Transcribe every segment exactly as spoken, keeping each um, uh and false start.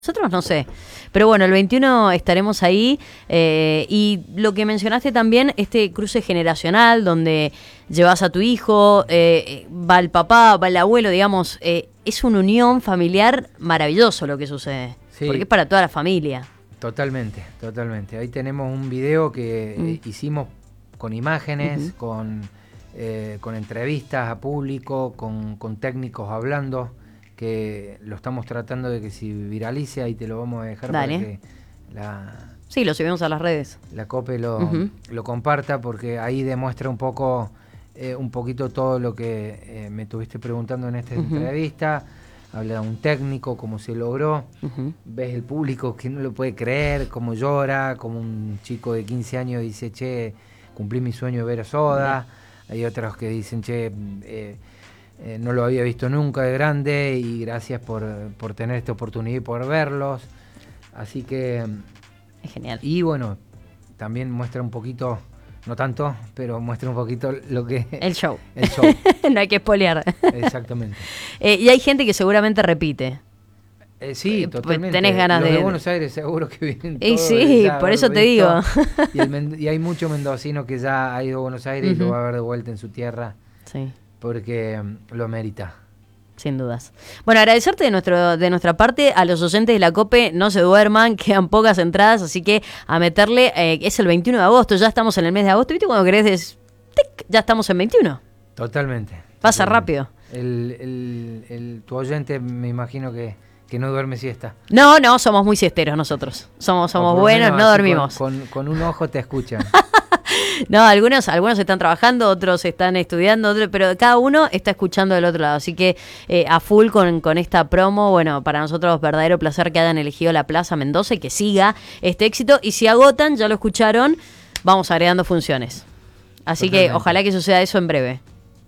Nosotros no sé, pero bueno, el veintiuno estaremos ahí eh, y lo que mencionaste también, este cruce generacional donde llevas a tu hijo, eh, va el papá, va el abuelo, digamos, eh, es una unión familiar maravilloso lo que sucede, sí, porque es para toda la familia. Totalmente, totalmente. Ahí tenemos un video que mm. eh, hicimos con imágenes, uh-huh. con, eh, con entrevistas a público, con, con técnicos hablando, que lo estamos tratando de que si viralice, ahí te lo vamos a dejar. Dale. Para que la... Sí, lo subimos a las redes. La COPE lo, uh-huh. lo comparta, porque ahí demuestra un poco, eh, un poquito todo lo que eh, me estuviste preguntando en esta uh-huh. entrevista. Habla de un técnico, cómo se logró. Uh-huh. Ves el público que no lo puede creer, cómo llora, como un chico de quince años dice, che, cumplí mi sueño de ver a Soda. Uh-huh. Hay otros que dicen, che, eh, Eh, no lo había visto nunca de grande y gracias por, por tener esta oportunidad y por verlos. Así que... Es genial. Y bueno, también muestra un poquito, no tanto, pero muestra un poquito lo que... El show. El show. No hay que spoilear. Exactamente. Eh, y hay gente que seguramente repite. Eh, sí, totalmente. Tenés ganas Los de... de Buenos Aires seguro que vienen y todos. Sí, por eso te digo. Y, el, y hay mucho mendocino que ya ha ido a Buenos Aires uh-huh. y lo va a ver de vuelta en su tierra. Sí. Porque lo merita. Sin dudas. Bueno, agradecerte de nuestro de nuestra parte a los oyentes de la COPE, no se duerman, quedan pocas entradas, así que a meterle, eh, es el veintiuno de agosto, ya estamos en el mes de agosto, ¿viste? Cuando querés, des, tic, ya estamos en veintiuno. Totalmente. Pasa totalmente. rápido. El, el, el, tu oyente me imagino que, que no duerme siesta. No, no, somos muy siesteros nosotros. Somos, somos buenos, menos, no dormimos. Con, con, con un ojo te escuchan. No, algunos algunos están trabajando, otros están estudiando, otros, pero cada uno está escuchando del otro lado. Así que eh, a full con, con esta promo, bueno, para nosotros verdadero placer que hayan elegido la Plaza Mendoza y que siga este éxito. Y si agotan, ya lo escucharon, vamos agregando funciones. Así Totalmente. Que ojalá que suceda eso en breve.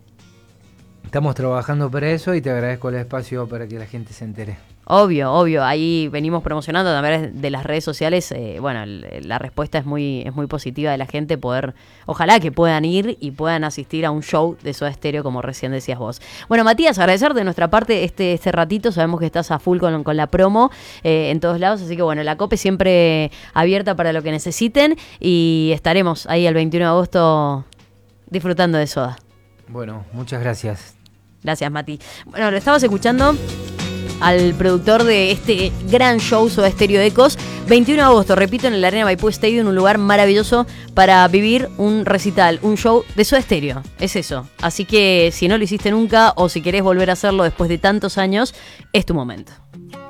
Estamos trabajando para eso y te agradezco el espacio para que la gente se entere. Obvio, obvio, ahí venimos promocionando también de las redes sociales, eh, bueno, la respuesta es muy es muy positiva de la gente, poder, ojalá que puedan ir y puedan asistir a un show de Soda Stereo, como recién decías vos. Bueno, Matías, agradecer de nuestra parte este este ratito, sabemos que estás a full con, con la promo eh, en todos lados, así que bueno, la COPE siempre abierta para lo que necesiten y estaremos ahí el veintiuno de agosto disfrutando de Soda. Bueno, muchas gracias. Gracias, Mati. Bueno, lo estabas escuchando al productor de este gran show Soda Stereo Ecos, veintiuno de agosto, repito, en el Arena Maipú Stadium, un lugar maravilloso para vivir un recital, un show de Soda Stereo, es eso. Así que si no lo hiciste nunca o si querés volver a hacerlo después de tantos años, es tu momento.